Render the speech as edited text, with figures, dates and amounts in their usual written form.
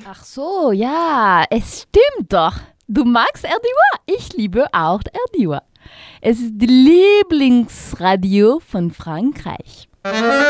Ach so, ja, es stimmt doch. Du magst RDUA, ich liebe auch RDUA. Es ist die Lieblingsradio von Frankreich.